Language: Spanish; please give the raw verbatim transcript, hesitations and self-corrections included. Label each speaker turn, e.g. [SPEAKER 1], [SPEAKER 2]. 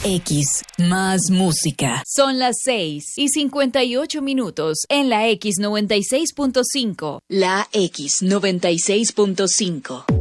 [SPEAKER 1] X, más música.
[SPEAKER 2] Son las seis y cincuenta y ocho minutos en la X noventa y seis punto cinco.
[SPEAKER 1] La X noventa y seis punto cinco.